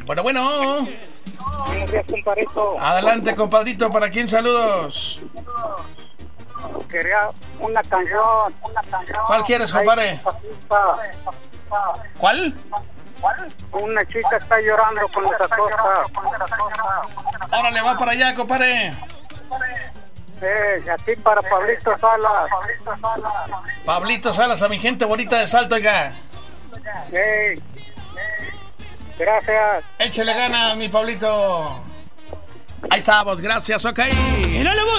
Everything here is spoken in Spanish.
Bueno, bueno. Buenos días, compadrito. Adelante, compadrito. ¿Para quién saludos? Quería una canción. ¿Cuál quieres, compadre? ¿Cuál? Una chica está llorando con esa cosa. Órale, va para allá, compadre. Aquí para Pablito Salas. Pablito Salas, a mi gente bonita de Salto, oiga. Gracias. Échale ganas, mi Pablito. Ahí estamos, gracias, ok.